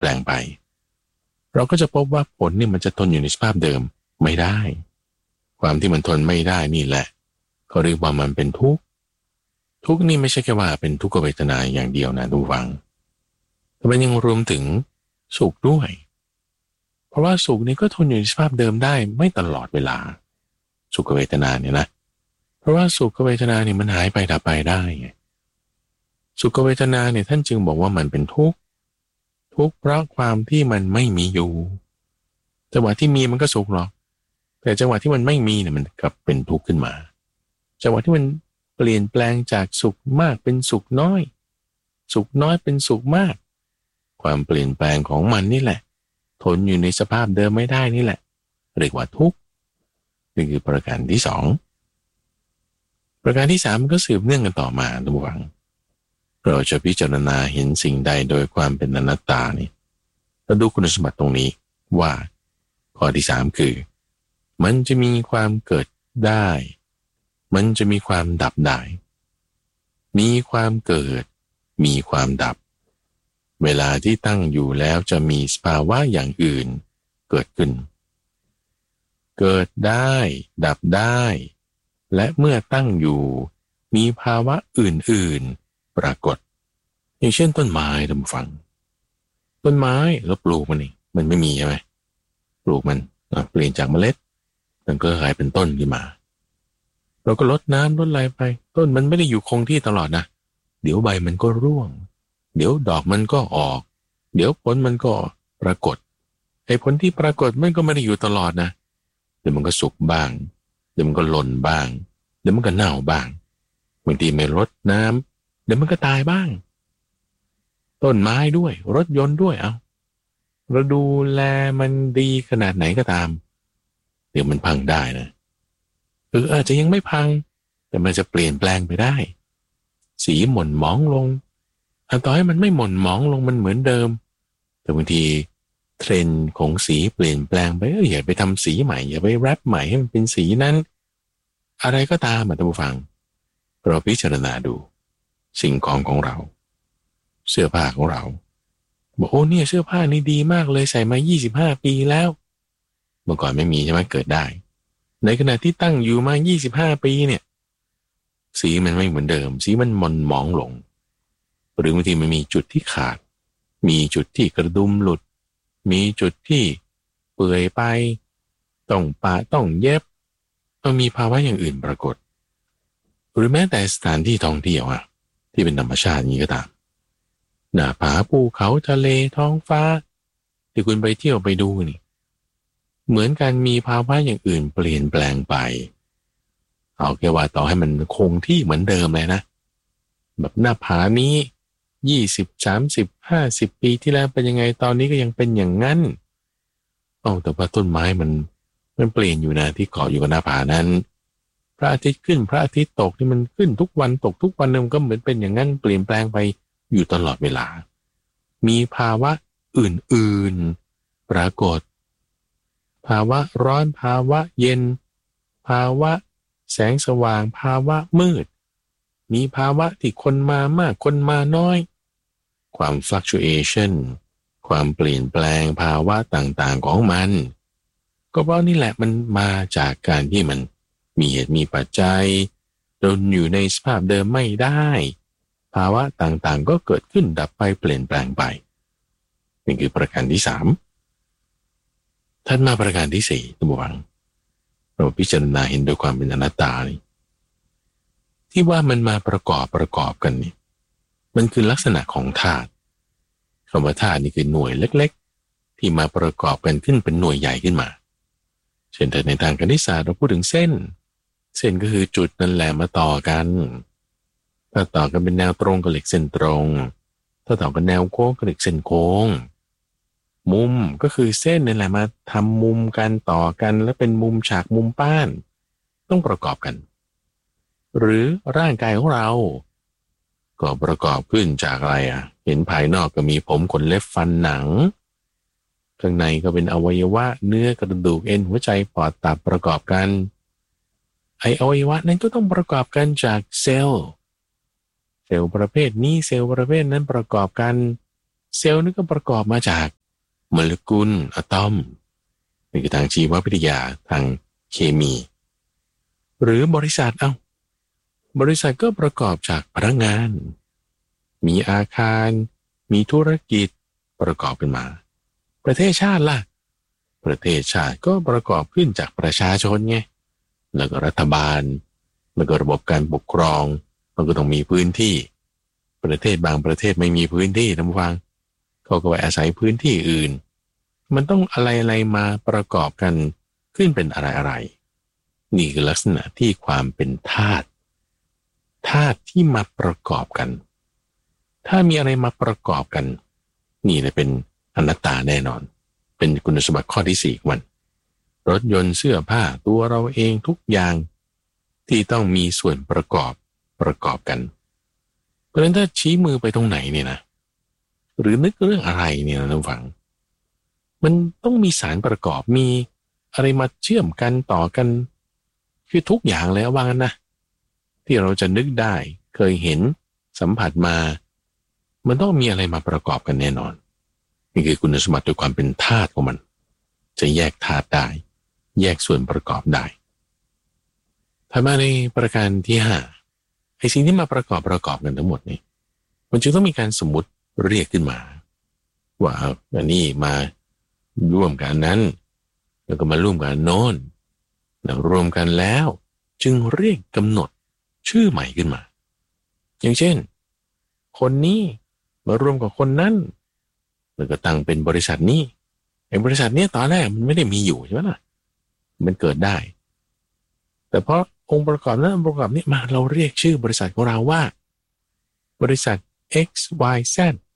แปลงไปเราก็จะพบว่าผลนี่มันจะทนอยู่ในสภาพเดิมไม่ได้ความที่มันทนไม่ได้นี่แหละเขาเรียกว่ามันเป็นทุกข์ทุกข์นี่ไม่ใช่แค่ว่าเป็นทุกขเวทนาอย่างเดียวนะดูฟังแต่มันยังรวมถึงสุขด้วยเพราะว่าสุขนี่ก็ทนอยู่ในสภาพเดิมได้ไม่ตลอดเวลาสุขเวทนาเนี่ยนะเพราะว่าสุขเวทนาเนี่ยมันหายไปดับไปได้ไงสุขเวทนาเนี่ยท่านจึงบอกว่ามันเป็นทุกข์ทุกข์เพราะความที่มันไม่มีอยู่จังหวะที่มีมันก็สุขหรอกแต่จังหวะที่มันไม่มีเนี่ยมันกลับเป็นทุกข์ขึ้นมาจังหวะที่มันเปลี่ยนแปลงจากสุขมากเป็นสุขน้อยสุขน้อยเป็นสุขมากความเปลี่ยนแปลงของมันนี่แหละทนอยู่ในสภาพเดิมไม่ได้นี่แหละเรียกว่าทุกข์นี่คือประการที่สองประการที่สามมันก็สืบเนื่องกันต่อมาทุกฝังเราจะพิจารณาเห็นสิ่งใดโดยความเป็นอนัตตานี่เราดูคุณสมบัติตรงนี้ว่าข้อที่สามคือมันจะมีความเกิดได้มันจะมีความดับได้มีความเกิดมีความดับเวลาที่ตั้งอยู่แล้วจะมีสภาวะอย่างอื่นเกิดขึ้นเกิดได้ดับได้และเมื่อตั้งอยู่มีภาวะอื่นๆปรากฏอย่างเช่นต้นไม้ท่านผู้ฟังต้นไม้แล้วปลูกมันนี่มันไม่มีใช่ไหมปลูกมันเปลี่ยนจากเมล็ดมันก็กลายเป็นต้นขึ้นมาเราก็ลดน้ำลดอะไรไปต้นมันไม่ได้อยู่คงที่ตลอดนะเดี๋ยวใบมันก็ร่วงเดี๋ยวดอกมันก็ออกเดี๋ยวผลมันก็ปรากฏไอ้ผลที่ปรากฏมันก็ไม่ได้อยู่ตลอดนะเดี๋ยวมันก็สุกบ้างเดี๋ยวมันก็หล่นบ้างเดี๋ยวมันก็เน่าบ้างบางทีไม่รดน้ำเดี๋ยวมันก็ตายบ้างต้นไม้ด้วยรถยนต์ด้วยเอาเราดูแลมันดีขนาดไหนก็ตามเดี๋ยวมันพังได้นะอาจจะยังไม่พังแต่มันจะเปลี่ยนแปลงไปได้สีหม่นหมองลงต่อให้มันไม่หม่นหมองลงมันเหมือนเดิมแต่บางทีเทรนด์ของสีเปลี่ยนแปลงไปอย่าไปทำสีใหม่อย่าไปแรปใหม่ให้มันเป็นสีนั้นอะไรก็ตามท่านผู้ฟังเราพิจารณาดูสิ่งของเราเสื้อผ้าของเราบอกโอ้เนี่ยเสื้อผ้านี่ดีมากเลยใส่มา25 ปีแล้วเมื่อก่อนไม่มีใช่ไหมเกิดได้ในขณะที่ตั้งอยู่มา25 ปีเนี่ยสีมันไม่เหมือนเดิมสีมันหม่นหมองลงหรือบางทีมันมีจุดที่ขาดมีจุดที่กระดุมหลุดมีจุดที่เปื่อยไปต้องปะต้องเย็บมันมีภาวะอย่างอื่นปรากฏหรือแม้แต่สถานที่ท่องเที่ยวที่เป็นธรรมชาตินี้ก็ตามหน้าผาภูเขาทะเลท้องฟ้าที่คุณไปเที่ยวไปดูนี่เหมือนกันมีภาวะอย่างอื่นเปลี่ยนแปลงไปเอาแค่ว่าต่อให้มันคงที่เหมือนเดิมเลยนะแบบหน้าผานี้20 30 50 ปีที่แล้วเป็นยังไงตอนนี้ก็ยังเป็นอย่างนั้นแต่ว่าต้นไม้มันเปลี่ยนอยู่นะที่เกาะอยู่กับหน้าผานั้นพระอาทิตย์ขึ้นพระอาทิตย์ตกที่มันขึ้นทุกวันตกทุกวันมันก็เหมือนเป็นอย่างนั้นเปลี่ยนแปลงไปอยู่ตลอดเวลามีภาวะอื่นๆปรากฏภาวะร้อนภาวะเย็นภาวะแสงสว่างภาวะมืดมีภาวะที่คนมามากคนมาน้อยความ fluctuation ความเปลี่ยนแปลงภาวะต่างๆของมันก็เพราะนี่แหละมันมาจากการที่มันมีเหตุมีปัจจัยจนอยู่ในสภาพเดิมไม่ได้ภาวะต่างๆก็เกิดขึ้นดับไปเปลี่ยนแปลงไปนี่คือประการที่สามท่านมาประการที่สี่ท่านผู้ฟังเราพิจารณาเห็นโดยความเป็นอนัตตาที่ว่ามันมาประกอบกันนี่มันคือลักษณะของธาตุคำว่าธาตุนี่คือหน่วยเล็กๆที่มาประกอบกันขึ้นเป็นหน่วยใหญ่ขึ้นมาเช่นในทางคณิตศาสตร์เราพูดถึงเส้นก็คือจุดนั่นแหละมาต่อกันถ้าต่อกันเป็นแนวตรงก็เรียกเส้นตรงถ้าต่อกันแนวโค้งก็เรียกเส้นโค้งมุมก็คือเส้นนั่นแหละมาทำมุมกันต่อกันแล้วเป็นมุมฉากมุมป้านต้องประกอบกันหรือร่างกายของเราก็ประกอบขึ้นจากอะไรเห็นภายนอกก็มีผมขนเล็บฟันหนังข้างในก็เป็นอวัยวะเนื้อกระดูกเอ็นหัวใจปอดตับประกอบกันอวัยวะนั้นก็ต้องประกอบกันจากเซลล์ประเภทนี้เซลล์ประเภทนั้นประกอบกันเซลล์นี่ก็ประกอบมาจากโมเลกุลอะตอมนี่คือทางชีววิทยาทางเคมี หรือบริษัทบริษัทก็ประกอบจากพนักงานมีอาคารมีธุรกิจประกอบกันมาประเทศชาติล่ะประเทศชาติก็ประกอบขึ้นจากประชาชนไงแล้วก็รัฐบาลแล้วก็ระบบการปกครองมันก็ต้องมีพื้นที่ประเทศบางประเทศไม่มีพื้นที่ท่านผู้ฟังเขาก็ไปอาศัยพื้นที่อื่นมันต้องอะไรมาประกอบกันขึ้นเป็นอะไรนี่คือลักษณะที่ความเป็นธาตุที่มาประกอบกันถ้ามีอะไรมาประกอบกันนี่เลยเป็นอนัตตาแน่นอนเป็นคุณสมบัติข้อที่4มันรถยนต์เสื้อผ้าตัวเราเองทุกอย่างที่ต้องมีส่วนประกอบกันเพราะฉะนั้นถ้าชี้มือไปตรงไหนเนี่ยนะหรือนึกเรื่องอะไรเนี่ยนะท่านฟังมันต้องมีสารประกอบมีอะไรมาเชื่อมกันต่อกันคือทุกอย่างเลยว่างั้นนะที่เราจะนึกได้เคยเห็นสัมผัสมามันต้องมีอะไรมาประกอบกันแน่นอนนี่คือคุณสมบัติโดยความเป็นธาตุของมันจะแยกธาตุได้แยกส่วนประกอบได้ถัดมาในประการที่5ไอ้สิ่งที่มาประกอบกันทั้งหมดนี่มันจึงต้องมีการสมมุติเรียกขึ้นมาว่าอันนี้มาร่วมกันนั้นแล้วก็มาร่วมกันโน้นแล้วรวมกันแล้วจึงเรียกกำหนดชื่อใหม่ขึ้นมาอย่างเช่นคนนี้มารวมกับคนนั้นแล้วก็ตั้งเป็นบริษัทนี้ไอ้บริษัทนี้ตอนแรกมันไม่ได้มีอยู่ใช่ไหมล่ะมันเกิดได้แต่เพราะองค์ประกอบนั้นองค์ประกอบนี้มาเราเรียกชื่อบริษัทของเราว่าบริษัท XYZ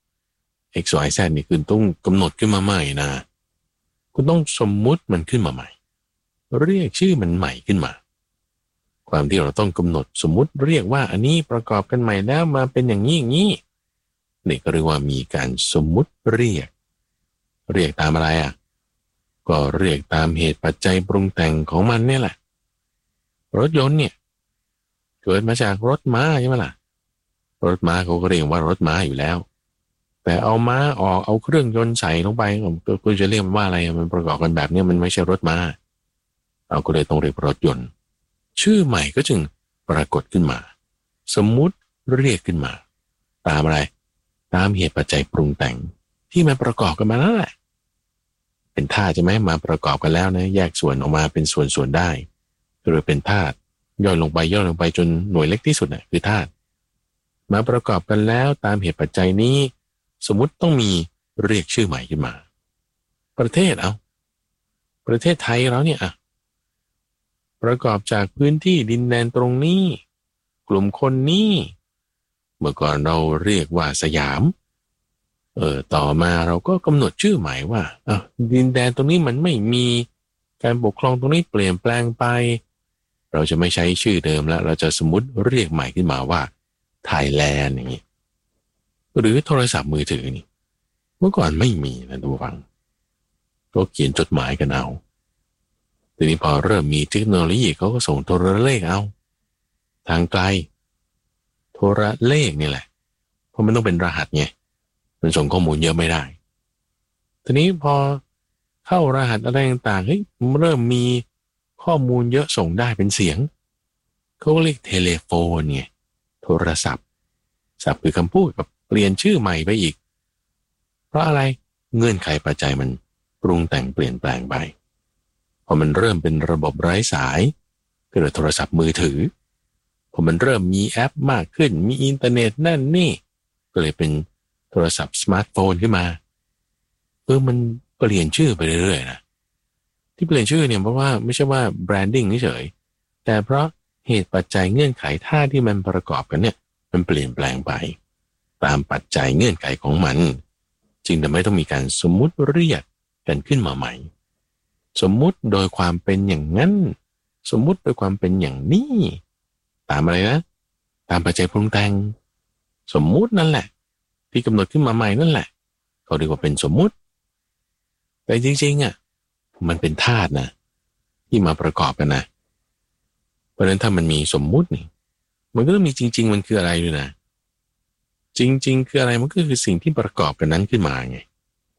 XYZ นี่คือต้องกำหนดขึ้นมาใหม่นะคุณต้องสมมุติมันขึ้นมาใหม่เรียกชื่อมันใหม่ขึ้นมาความที่เราต้องกำหนดสมมุติเรียกว่าอันนี้ประกอบกันใหม่แล้วมาเป็นอย่างนี้นี่ก็เรียกว่ามีการสมมุติเรียกตามอะไรก็เรียกตามเหตุปัจจัยปรุงแต่งของมันเนี่ยแหละรถยนต์เนี่ยเกิดมาจากรถม้าใช่ไหมล่ะรถม้าเขาก็เรียกว่ารถม้าอยู่แล้วแต่เอาม้าออกเอาเครื่องยนต์ใส่ลงไปก็จะเรียกมันว่าอะไรมันประกอบกันแบบนี้มันไม่ใช่รถม้าเราก็เลยต้องเรียกรถยนต์ชื่อใหม่ก็จึงปรากฏขึ้นมาสมมุติเรียกขึ้นมาตามอะไรตามเหตุปัจจัยปรุงแต่งที่มันประกอบกันมาแล้วแหละเป็นธาตุใช่ไหมมาประกอบกันแล้วนะแยกส่วนออกมาเป็นส่วนได้หรือเป็นธาตุย่อยลงไปจนหน่วยเล็กที่สุดคือธาตุมาประกอบกันแล้วตามเหตุปัจจัยนี้สมมุติต้องมีเรียกชื่อใหม่ขึ้นมาประเทศประเทศไทยเราเนี่ยประกอบจากพื้นที่ดินแดนตรงนี้กลุ่มคนนี้เมื่อก่อนเราเรียกว่าสยามต่อมาเราก็กำหนดชื่อใหม่ว่าดินแดนตรงนี้มันไม่มีการปกครองตรงนี้เปลี่ยนแปลงไปเราจะไม่ใช้ชื่อเดิมแล้วเราจะสมมุติเรียกใหม่ขึ้นมาว่าไทยแลนด์อย่างนี้หรือโทรศัพท์มือถือนี่เมื่อก่อนไม่มีนะทุกท่านก็เขียนจดหมายกันเอาทีนี้พอเริ่มมีเทคโนโลยีเขาก็ส่งโทรเลขเอาทางไกลโทรเลขนี่แหละเพราะมันต้องเป็นรหัสไงมันส่งข้อมูลเยอะไม่ได้ทีนี้พอเข้ารหัสอะไรต่างๆเฮ้ยเริ่มมีข้อมูลเยอะส่งได้เป็นเสียงเขาเรียกเทเลโฟนไงโทรศัพท์ศัพท์คือคำพูดแบบเปลี่ยนชื่อใหม่ไปอีกเพราะอะไรเงื่อนไขปัจจัยมันปรุงแต่งเปลี่ยนแปลงไปพอมันเริ่มเป็นระบบไร้สายก็เลยโทรศัพท์มือถือพอมันเริ่มมีแอปมากขึ้นมีอินเทอร์เน็ตนั่นนี่ก็เลยเป็นโทรศัพท์สมาร์ทโฟนขึ้นมามันเปลี่ยนชื่อไปเรื่อยๆนะที่เปลี่ยนชื่อเนี่ยเพราะว่าไม่ใช่ว่าแบรนดิ้งเฉยแต่เพราะเหตุปัจจัยเงื่อนไขท่าที่มันประกอบกันเนี่ยมันเปลี่ยนแปลงไปตามปัจจัยเงื่อนไขของมันจึงทำให้ต้องมีการสมมุติเรียกกันขึ้นมาใหม่สมมุติโดยความเป็นอย่างนั้นสมมุติโดยความเป็นอย่างนี้ตามอะไรนะตามปัจจัยปรุงแต่งสมมุตินั่นแหละที่กำหนดขึ้นมาใหม่นั่นแหละเขาเรียกว่าเป็นสมมุติแต่จริงๆมันเป็นธาตุนะที่มาประกอบกันนะเพราะฉะนั้นถ้ามันมีสมมุตินี่มันก็ต้องมีจริงๆมันคืออะไรด้วยนะจริงๆคืออะไรมันก็คือสิ่งที่ประกอบกันนั้นขึ้นมาไง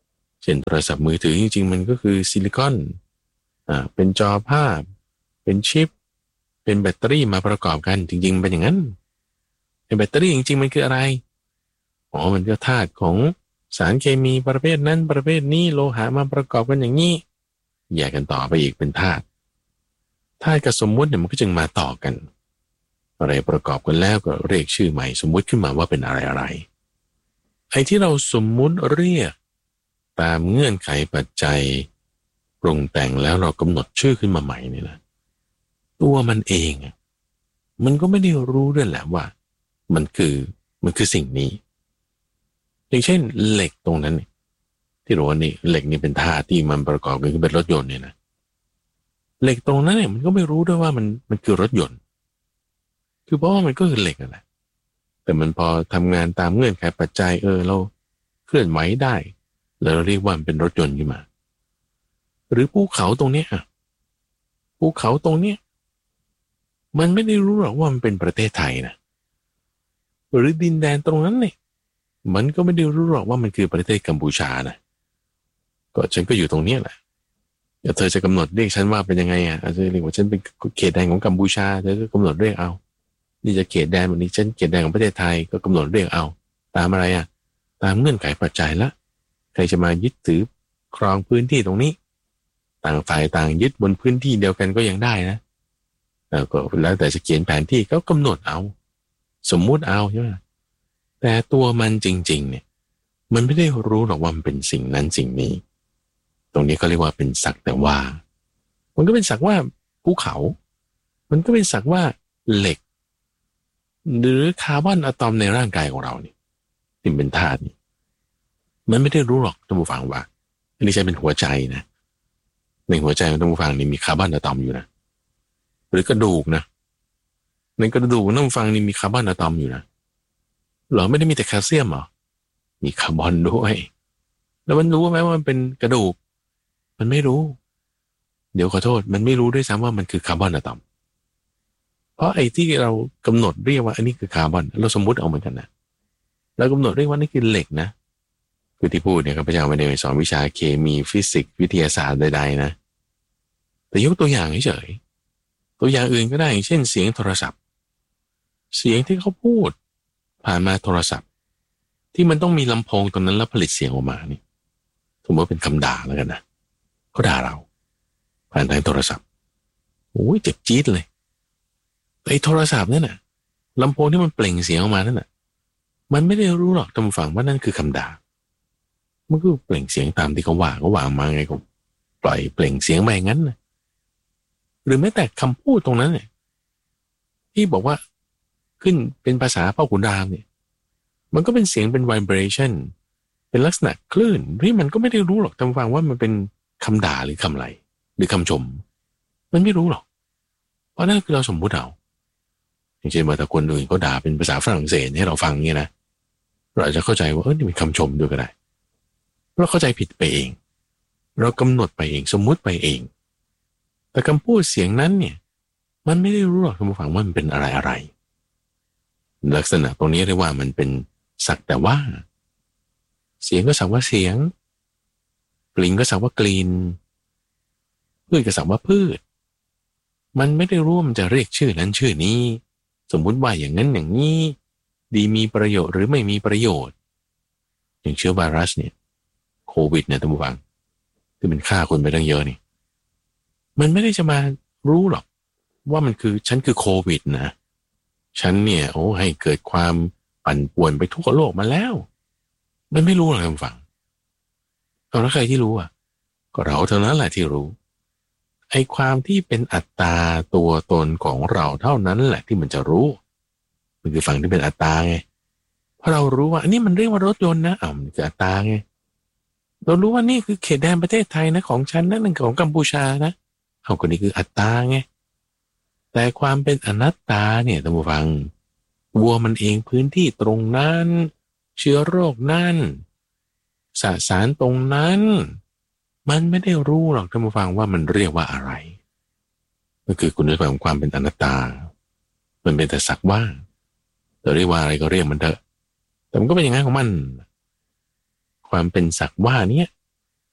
เช่นโทรศัพท์มือถือจริงๆมันก็คือซิลิคอนเป็นจอภาพเป็นชิปเป็นแบตเตอรี่มาประกอบกันจริงๆเป็นอย่างนั้นแบตเตอรี่จริงๆมันคืออะไรมันก็ธาตุของสารเคมีประเภทนั้นประเภทนี้โลหะมาประกอบกันอย่างนี้แยกกันต่อไปอีกเป็นธาตุกับสมมุติเนี่ยมันก็จึงมาต่อกันอะไรประกอบกันแล้วก็เรียกชื่อใหม่สมมุติขึ้นมาว่าเป็นอะไรไอ้ที่เราสมมุติเรียกตามเงื่อนไขปัจจัยปรุงแต่งแล้วเรากำหนดชื่อขึ้นมาใหม่นี่นะตัวมันเองมันก็ไม่ได้รู้ด้วยแหละว่ามันคือสิ่งนี้อย่างเช่นเหล็กตรงนั้นที่รู้ว่านี่เหล็กนี่เป็นธาตุที่มันประกอบกันขึ้นเป็นรถยนต์เนี่ยนะเหล็กตรงนั้นเนี่ยมันก็ไม่รู้ด้วยว่ามันคือรถยนต์คือเพราะว่ามันก็คือเหล็กนั่นแหละแต่มันพอทำงานตามเงื่อนไขปัจจัยเราเคลื่อนไหวได้แล้วเราเรียกว่ามันเป็นรถยนต์ขึ้นมาหรือภูเขาตรงเนี้ยภูเขาตรงเนี้ยมันไม่ได้รู้หรอกว่ามันเป็นประเทศไทยนะหรือดินแดนตรงนั้นเนี่ยมันก็ไม่ได้รู้หรอกว่ามันคือประเทศกัมพูชานะก็ฉันก็อยู่ตรงเนี้ยแหละเดี๋ยวเธอจะกำหนดเรียกฉันว่าเป็นยังไงอาจจะเรียกว่าฉันเป็นเขตแดนของกัมพูชาเธอก็กำหนดเรียกเอานี่จะเขตแดนวันนี้ฉันเขตแดนของประเทศไทยก็กำหนดเรียกเอาตามอะไรตามเงื่อนไขปัจจัยละใครจะมายึดถือครองพื้นที่ตรงนี้ต่างฝ่ายต่างยึดบนพื้นที่เดียวกันก็ยังได้นะแล้วแต่จะเขียนแผนที่ก็กำหนดเอาสมมุติเอาใช่ไหมแต่ตัวมันจริงๆเนี่ยมันไม่ได้รู้หรอกว่ามันเป็นสิ่งนั้นสิ่งนี้ตรงนี้ก็เรียกว่าเป็นสักแต่ว่ามันก็เป็นสักว่าภูเขามันก็เป็นสักว่าเหล็กหรือคาร์บอนอะตอมในร่างกายของเราเนี่ยที่เป็นธาตุนี่มันไม่ได้รู้หรอกท่านผู้ฟังว่าอันนี้ใช้เป็นหัวใจนะในหัวใจของท่านผู้ฟังนี่มีคาร์บอนอะตอมอยู่นะหรือกระดูกนะในกระดูกท่านผู้ฟังนี่มีคาร์บอนอะตอมอยู่นะหรอไม่ได้มีแต่แคลเซียมหรอมีคาร์บอนด้วยแล้วมันรู้ไหมว่ามันเป็นกระดูกมันไม่รู้เดี๋ยวขอโทษมันไม่รู้ด้วยซ้ำว่ามันคือคาร์บอนอะตอมเพราะไอ้ที่เรากำหนดเรียกว่าอันนี้คือคาร์บอนเราสมมุติเอาเหมือนกันนะเรากำหนดเรียกว่านี่คือเหล็กนะคือที่พูดเนี่ยข้าพเจ้าไม่ได้สอนวิชาเคมีฟิสิกส์วิทยาศาสตร์ใดๆนะแต่ยกตัวอย่างเฉยๆตัวอย่างอื่นก็ได้อย่างเช่นเสียงโทรศัพท์เสียงที่เขาพูดผ่านมาโทรศัพท์ที่มันต้องมีลำโพงตรงนั้นแล้วผลิตเสียงออกมานี่สมมติว่าเป็นคำด่าแล้วกันนะเขาด่าเราผ่านทางโทรศัพท์โอ้ยเจ็บจี๊ดเลยไอ้โทรศัพท์นั่นน่ะลำโพงที่มันเปล่งเสียงออกมานั่นน่ะมันไม่ได้รู้หรอกท่านผู้ฟังว่านั่นคือคำด่ามันก็เปล่งเสียงตามที่เขาวางมาไงก็ปล่อยเปล่งเสียงไปอย่างนั้นนะหรือแม้แต่คำพูดตรงนั้นเนี่ยที่บอกว่าขึ้นเป็นภาษาพ่อขุนรามเนี่ยมันก็เป็นเสียงเป็น vibration เป็นลักษณะคลื่นที่มันก็ไม่ได้รู้หรอกท่านผู้ฟังว่ามันเป็นคำด่าหรือคำอะไรหรือคำชมมันไม่รู้หรอกเพราะนั่นคือเราสมมุติเอาอย่างเช่นว่าถ้าคนอื่นเขาด่าเป็นภาษาฝรั่งเศสให้เราฟังเนี่ยนะเราอาจจะเข้าใจว่านี่เป็นคำชมด้วยก็ได้เราเข้าใจผิดไปเองเรากำหนดไปเองสมมุติไปเองแต่คำพูดเสียงนั้นเนี่ยมันไม่ได้รู้หรอกท่านผู้ฟังว่ามันเป็นอะไรลักษณะตรงนี้เรียกว่ามันเป็นสักแต่ว่าเสียงก็สักว่าเสียงกลิ่นก็สักว่ากลิ่นพืชก็สักว่าพืชมันไม่ได้รู้ว่ามันจะเรียกชื่อนั้นชื่อนี้สมมุติว่าอย่างนั้นอย่างนี้ดีมีประโยชน์หรือไม่มีประโยชน์อย่างเชื้อไวรัสเนี่ยโควิดเนี่ยท่านผู้ฟังที่มันฆ่าคนไปตั้งเยอะนี่มันไม่ได้จะมารู้หรอกว่ามันคือฉันคือโควิดนะฉันเนี่ยให้เกิดความปั่นป่วนไปทั่วโลกมาแล้วมันไม่รู้หรอกท่านผู้ฟังแล้วใครที่รู้ก็เราเท่านั้นแหละที่รู้ไอ้ความที่เป็นอัตตาตัวตนของเราเท่านั้นแหละที่มันจะรู้มันคือฝั่งที่เป็นอัตตาไงเพราะเรารู้ว่าอันนี้มันเรียกว่ารถยนต์นะมันคืออัตตาไงเรารู้ว่านี่คือเขตแดนประเทศไทยนะของฉันนั่นของกัมพูชานะคนนี้คืออัตตาไงแต่ความเป็นอนัตตาเนี่ยท่านผู้ฟังวัวมันเองพื้นที่ตรงนั้นเชื้อโรคนั่นสสารตรงนั้นมันไม่ได้รู้หรอกท่านผู้ฟังว่ามันเรียกว่าอะไรก็คือคุณภาพของความเป็นอนัตตามันเป็นแต่สักว่าจะเรียกว่าอะไรก็เรียกมันเถอะแต่มันก็เป็นอย่างนั้นของมันความเป็นสักว่านี้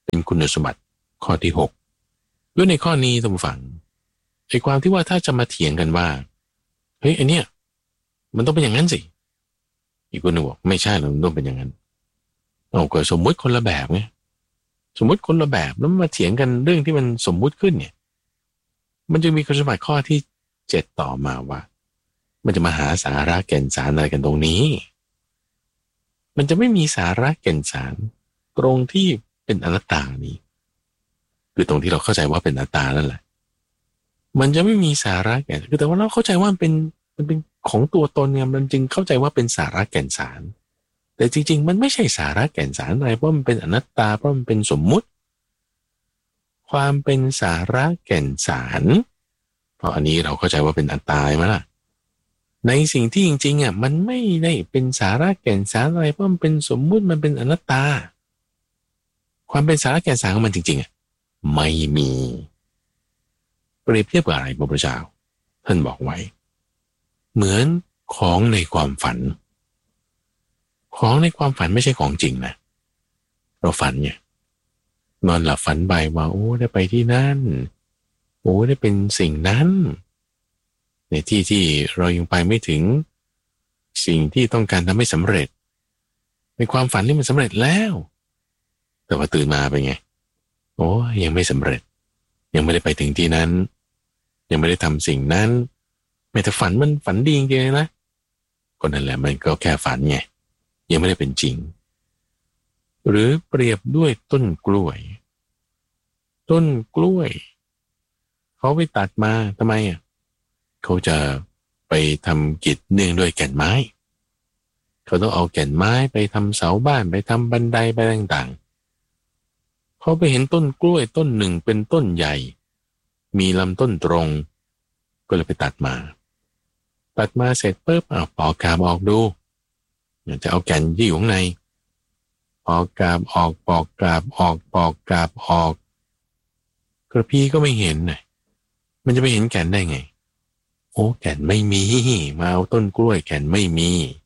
เป็นคุณสมบัติข้อที่6ด้วยในข้อนี้ท่านผู้ฟังไอ้ความที่ว่าถ้าจะมาเถียงกันว่าเฮ้ยไอเนี้ยมันต้องเป็นอย่างนั้นสิอีกคนหนึ่งบอกไม่ใช่หรอกมันต้องเป็นอย่างนั้นเอาก็สมมุติคนละแบบไงสมมุติคนละแบบแล้วมาเถียงกันเรื่องที่มันสมมุติขึ้นเนี่ยมันจะมีคุณสมบัติข้อที่7ต่อมาว่ามันจะมาหาสาระแก่นสารอะไรกันตรงนี้มันจะไม่มีสาระแก่นสารตรงที่เป็นอนัตตานี้คือตรงที่เราเข้าใจว่าเป็นอนัตตานั่นแหละมันจะไม่มีสาระแก่นคือแต่ว่าเราเข้าใจว่ามันเป็นของตัวตนเนี่ยมันจึงเข้าใจว่าเป็นสาระแก่นสารแต่จริงๆมันไม่ใช่สาระแก่นสารอะไรเพราะมันเป็นอนัตตาเพราะมันเป็นสมมุติความเป็นสาระแก่นสารเพราะอันนี้เราเข้าใจว่าเป็นอัตตาไหมล่ะในสิ่งที่จริงๆอ่ะมันไม่ได้เป็นสาระแก่นสารอะไรเพราะมันเป็นสมมุติมันเป็นอนัตตาความเป็นสาระแก่นสารของมันจริงๆอ่ะไม่มีเปรียบเทียบกับอะไรพระพุทธเจ้าท่านบอกไว้เหมือนของในความฝันของในความฝันไม่ใช่ของจริงนะเราฝันเนี่ยนอนหลับฝันไปว่าโอ้ได้ไปที่นั่นโอ้ได้เป็นสิ่งนั้นในที่ที่เรายังไปไม่ถึงสิ่งที่ต้องการทำให้สำเร็จในความฝันนี่มันสำเร็จแล้วแต่ว่าตื่นมาเป็นไงโอ้ยังไม่สำเร็จยังไม่ได้ไปถึงที่นั้นยังไม่ได้ทำสิ่งนั้นแม้แต่ฝันมันฝันดีจริงๆนะก็นั่นแหละมันก็แค่ฝันไงยังไม่ได้เป็นจริงหรือเปรียบด้วยต้นกล้วยต้นกล้วยเขาไปตัดมาทำไมอ่ะเขาจะไปทำกิจเนื่องด้วยแก่นไม้เขาต้องเอาแก่นไม้ไปทำเสาบ้านไปทำบันไดไปต่างๆเขาไปเห็นต้นกล้วยต้นหนึ่งเป็นต้นใหญ่มีลำต้นตรงก็เลยไปตัดมาเสร็จปุ๊บปอกกาบออกดูอยากจะเอาแก่นที่อยู่ข้างในปอกกาบออกปอกกาบออกปอกกาบออกกระพี้ก็ไม่เห็นน่ะมันจะไปเห็นแก่นได้ไงโอ้แก่นไม่มีมาเอาต้นกล้วยแก่นไม่มี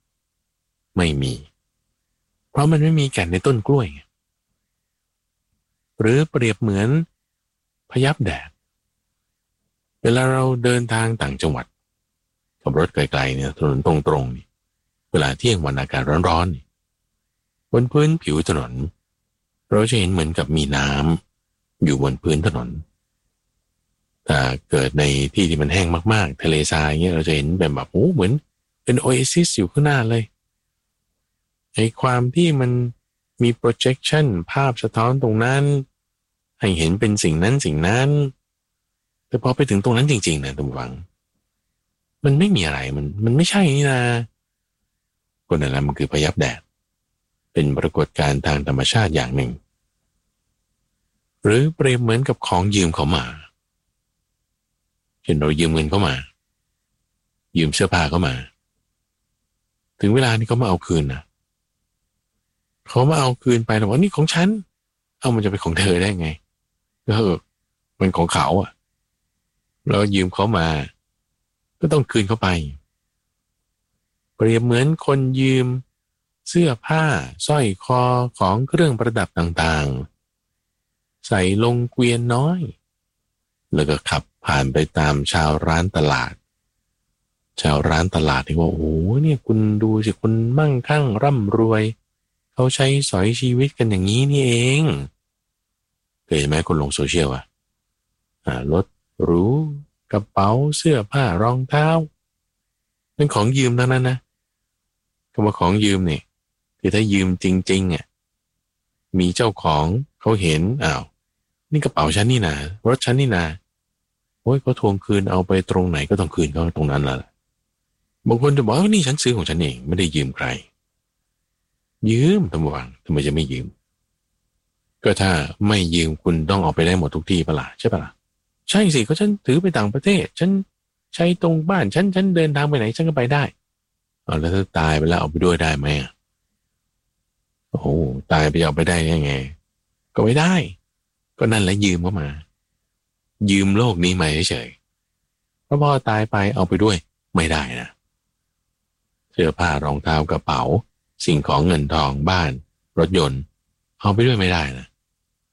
เพราะมันไม่มีแก่นในต้นกล้วยหรือเปรียบเหมือนพยับแดดเวลาเราเดินทางต่างจังหวัดขับรถไกลๆเนี่ยถนนตรงๆนี่เวลาเที่ยงวันอากาศร้อนๆบนพื้นผิวถนนเราจะเห็นเหมือนกับมีน้ำอยู่บนพื้นถนนถ้าเกิดในที่ที่มันแห้งมากๆทะเลทรายเงี้ยเราจะเห็นแบบโอ้เหมือนเป็นโอเอซิสอยู่ข้างหน้าเลยไอ้ความที่มันมี projection ภาพสะท้อนตรงนั้นให้เห็นเป็นสิ่งนั้นแต่พอไปถึงตรงนั้นจริงๆนะทุกฝังมันไม่มีอะไรมันไม่ใช่นี่นะคนนั้นมันคือพยับแดดเป็นปรากฏการณ์ทางธรรมชาติอย่างหนึ่งหรือเปรียบเหมือนกับของยืมเขามาเช่นเรายืมเงินเขามายืมเสื้อผ้าเขามาถึงเวลานี่เขามาเอาคืนนะเขามาเอาคืนไปแต่ว่านี่ของฉันเอามันจะเป็นของเธอได้ไงมันของเขาอ่ะเรายืมเขามาก็ต้องคืนเขาไปเปรียบเหมือนคนยืมเสื้อผ้าสร้อยคอของเครื่องประดับต่างๆใส่ลงเกวียนน้อยแล้วก็ขับผ่านไปตามชาวร้านตลาดที่ว่าโอ้เนี่ยคุณดูสิคุณมั่งคั่งร่ำรวยเขาใช้สอยชีวิตกันอย่างนี้นี่เองเคยเห็นไหมคนลงโซเชียลรถหรูกระเป๋าเสื้อผ้ารองเท้าเป็นของยืมทั้งนั้นนะคำว่าของยืมเนี่ยคือถ้ายืมจริงๆมีเจ้าของเขาเห็นนี่กระเป๋าฉันนี่นะรถฉันนี่นะโอ้ยเขาทวงคืนเอาไปตรงไหนก็ต้องคืนเขาตรงนั้นแหละบางคนจะบอกว่านี่ฉันซื้อของฉันเองไม่ได้ยืมใครยืมทำไมจะไม่ยืมก็ถ้าไม่ยืมคุณต้องออกไปได้หมดทุกที่ปะล่ะใช่ปะล่ะใช่สิก็ฉันถือไปต่างประเทศฉันใช้ตรงบ้านฉันเดินทางไปไหนฉันก็ไปได้แล้วถ้าตายไปแล้วเอาไปด้วยได้ไหมโอ้ตายไปเอาไปได้ยังไงก็ไม่ได้ก็นั่นแหละยืมเข้ามายืมโลกนี้มาเฉยๆเพราะพอตายไปเอาไปด้วยไม่ได้นะเสื้อผ้ารองเท้ากระเป๋าสิ่งของเงินทองบ้านรถยนต์เอาไปด้วยไม่ได้นะ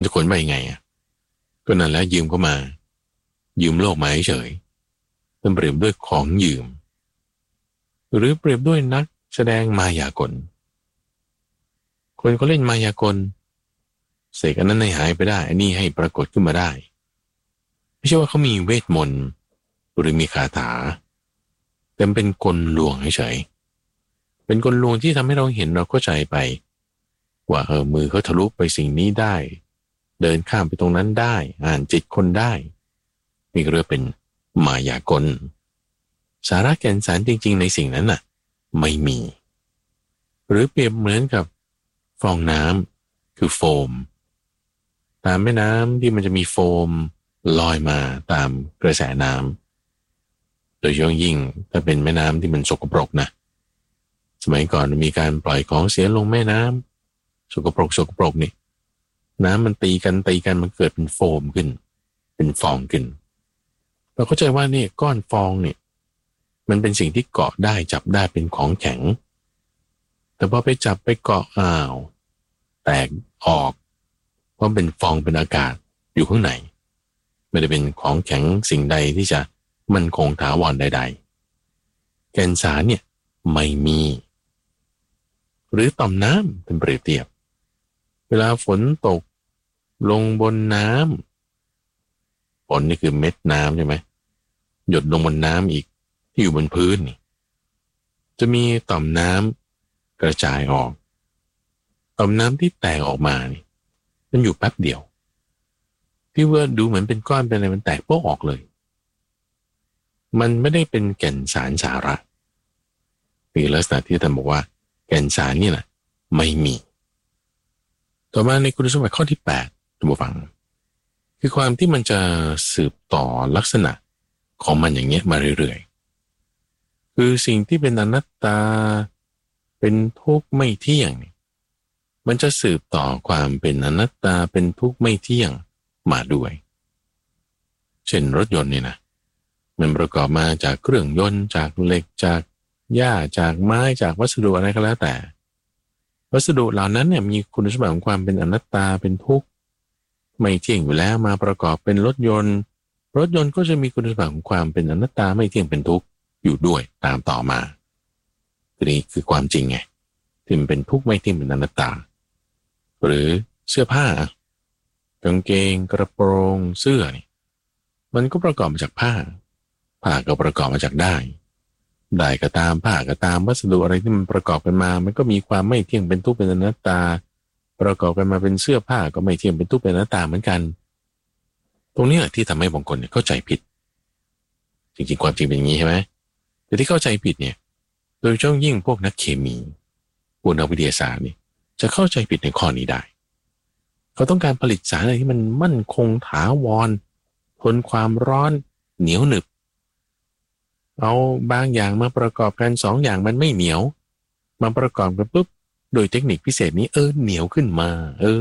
ขนไปยังไงอ่ะก็นั่นแหละยืมเข้ามายืมโลกมาเฉยเป็นเปรียบด้วยของยืมหรือเปรียบด้วยนักแสดงมายากลคนเขาเล่นมายากลเสกอันนั้นให้หายไปได้อันนี้ให้ปรากฏขึ้นมาได้ไม่ใช่ว่าเขามีเวทมนต์หรือมีคาถาแต่เป็นกลลวงเฉยเป็นกลลวงที่ทำให้เราเห็นเราเข้าใจไปว่ามือเขาทะลุไปสิ่งนี้ได้เดินข้ามไปตรงนั้นได้อ่านจิตคนได้มีเรื่องเป็นมายากลสาระแก่นสารจริงๆในสิ่งนั้นน่ะไม่มีหรือเปรียบเหมือนกับฟองน้ำคือโฟมตามแม่น้ำที่มันจะมีโฟมลอยมาตามกระแสน้ำโดยเฉพาะยิ่งถ้าเป็นแม่น้ำที่มันสกปรกนะสมัยก่อนมีการปล่อยของเสียลงแม่น้ำสกปรกนี่น้ำมันตีกันมันเกิดเป็นโฟมขึ้นเป็นฟองขึ้นเราเข้าใจว่านี่ก้อนฟองเนี่ยมันเป็นสิ่งที่เกาะได้จับได้เป็นของแข็งแต่พอไปจับไปเกาะแตกออกเพราะเป็นฟองเป็นอากาศอยู่ข้างในไม่ได้เป็นของแข็งสิ่งใดที่จะมั่นคงถาวรใดๆแก่นสารเนี่ยไม่มีหรือต่อมน้ำเป็นเปรียบเทียบเวลาฝนตกลงบนน้ำฝนนี่คือเม็ดน้ำใช่ไหมหยดลงบนน้ำอีกที่อยู่บนพื้นนี่จะมีต่อมน้ำกระจายออกต่อมน้ำที่แตกออกมานี่มันอยู่แป๊บเดียวที่ว่าดูเหมือนเป็นก้อนเป็นอะไรมันแตกโป๊ะออกเลยมันไม่ได้เป็นแก่นสารสาระมีลักษณะที่ท่านบอกว่าแก่นสารนี่แหละไม่มีต่อมาในคุณสมบัติข้อที่8ท่านผู้ฟังคือความที่มันจะสืบต่อลักษณะของมันอย่างเงี้ยมาเรื่อยๆคือสิ่งที่เป็นอนัตตาเป็นทุกข์ไม่เที่ยงมันจะสืบต่อความเป็นอนัตตาเป็นทุกข์ไม่เที่ยงมาด้วยเช่นรถยนต์เนี่ยนะมันประกอบมาจากเครื่องยนต์จากเหล็กจากหญ้าจากไม้จากวัสดุอะไรก็แล้วแต่วัสดุเหล่านั้นเนี่ยมีคุณสมบัติของความเป็นอนัตตาเป็นทุกข์ไม่เที่ยงอยู่แล้วมาประกอบเป็นรถยนต์ก็จะมีคุณสมบัติของความเป็นอนัตตาไม่เที่ยงเป็นทุกข์อยู่ด้วยตามต่อมานี่คือความจริงไงที่มันเป็นทุกข์ไม่เที่ยงเป็นอนัตตาหรือเสื้อผ้ากางเกงกระโปรงเสื้อนี่มันก็ประกอบมาจากผ้าก็ประกอบมาจากได้ก็ตามผ้าก็ตามวัสดุอะไรที่มันประกอบกันมามันก็มีความไม่เที่ยงเป็นทุกข์เป็นอนัตตาประกอบกันมาเป็นเสื้อผ้าก็ไม่เที่ยงเป็นทุกข์เป็นอนัตตาเหมือนกันตรงนี้แหละที่ทำให้บางคนเนี่ยเข้าใจผิดจริงๆความจริงเป็นอย่างนี้ใช่ไหมแต่ที่เข้าใจผิดเนี่ยโดยเฉพาะยิ่งพวกนักเคมีพวกนักวิทยาศาสตร์นี่จะเข้าใจผิดในข้อนี้ได้เขาต้องการผลิตสารอะไรที่มันมั่นคงถาวรทนความร้อนเหนียวหนึบเอาบางอย่างมาประกอบกัน2 อย่างมันไม่เหนียวมาประกอบกันปุ๊บโดยเทคนิคพิเศษนี้เหนียวขึ้นมา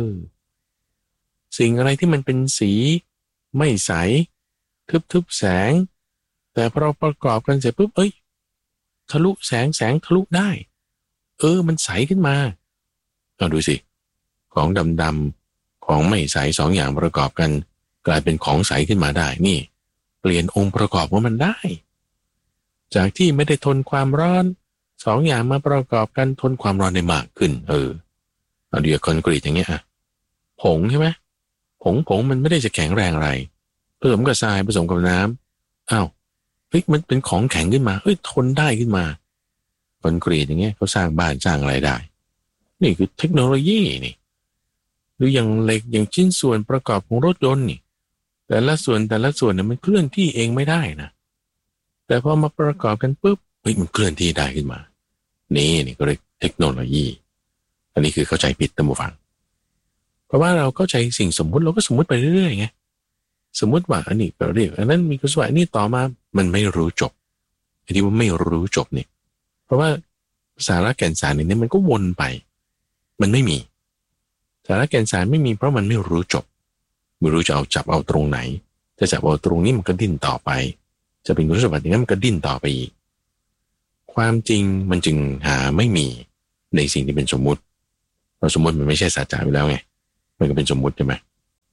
สิ่งอะไรที่มันเป็นสีไม่ใสทึบแสงแต่พอเราประกอบกันเสร็จปุ๊บทะลุแสงทะลุได้มันใสขึ้นมาลองดูสิของดำๆของไม่ใส2 อย่างประกอบกันกลายเป็นของใสขึ้นมาได้นี่เปลี่ยนองค์ประกอบของมันได้จากที่ไม่ได้ทนความร้อน2 อย่างมาประกอบกันทนความร้อนได้มากขึ้นเอาเดียวคอนกรีตอย่างเงี้ยผงใช่ไหมผงมันไม่ได้จะแข็งแรงอะไรผสมกับทรายผสมกับน้ำมันเป็นของแข็งขึ้นมาทนได้ขึ้นมาคอนกรีตอย่างเงี้ยเขาสร้างบ้านสร้างอะไรได้นี่คือเทคโนโลยีนี่หรืออย่างเหล็กอย่างชิ้นส่วนประกอบของรถยนต์นี่แต่ละส่วนเนี่ยมันเคลื่อนที่เองไม่ได้นะแต่พอมาประกอบกันปุ๊บมันเคลื่อนที่ได้ขึ้นมานี่ก็เรียกเทคโนโลยีอันนี้คือเข้าใจผิดท่านผู้ฟังเพราะว่าเราเข้าใจสิ่งสมมุติเราก็สมมุติไปเรื่อยๆไงสมมุติว่าอันนี้ก็เรียกอันนั้นมีคุณสมบัตินี่ต่อมามันไม่รู้จบไอ้ที่ว่าไม่รู้จบเนี่ยเพราะว่าสาระแก่นสารนี่มันก็วนไปมันไม่มีสาระแก่นสารไม่มีเพราะมันไม่รู้จบไม่รู้จะเอาจับเอาตรงไหนจะจับเอาตรงนี้มันก็ดิ้นต่อไปจะเป็นคุณสมบัติอย่างนั้นมันก็ดิ้นต่อไปอีกความจริงมันจึงหาไม่มีในสิ่งที่เป็นสมมุติเราสมมุติมันไม่ใช่สัจจะอยู่แล้วไงมันก็เป็นสมมุติใช่ไหม